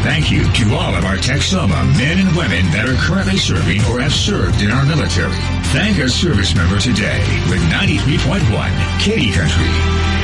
Thank you to all of our Texoma men and women that are currently serving or have served in our military. Thank a service member today with 93.1 Katy Country.